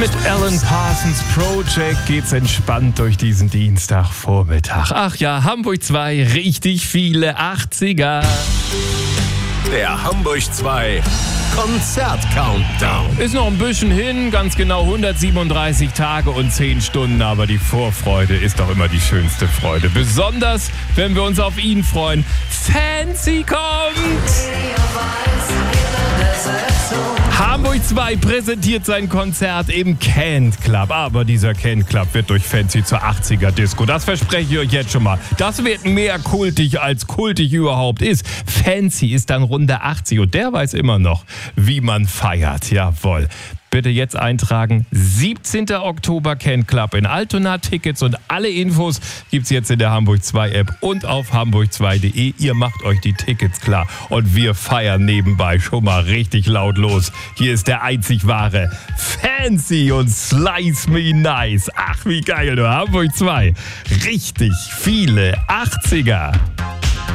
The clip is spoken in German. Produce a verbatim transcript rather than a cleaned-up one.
Mit Alan Parsons Project geht's entspannt durch diesen Dienstagvormittag. Ach ja, Hamburg zwei, richtig viele achtziger. Der Hamburg zwei Konzert-Countdown. Ist noch ein bisschen hin, ganz genau hundertsiebenunddreißig Tage und zehn Stunden, aber die Vorfreude ist doch immer die schönste Freude. Besonders, wenn wir uns auf ihn freuen. Fancy kommt! Hamburg zwei präsentiert sein Konzert im Kent Club. Aber dieser Kent Club wird durch Fancy zur achtziger-Disco. Das verspreche ich euch jetzt schon mal. Das wird mehr kultig, als kultig überhaupt ist. Fancy ist dann Runde achtzig und der weiß immer noch, wie man feiert. Jawohl. Bitte jetzt eintragen. siebzehnter Oktober Kent Club in Altona. Tickets und alle Infos gibt's jetzt in der Hamburg zwei App und auf hamburg zwei punkt de. Ihr macht euch die Tickets klar und wir feiern nebenbei schon mal richtig laut los. Hier ist der einzig wahre Fancy und Slice Me Nice. Ach, wie geil, du Hamburg zwei. Richtig viele achtziger.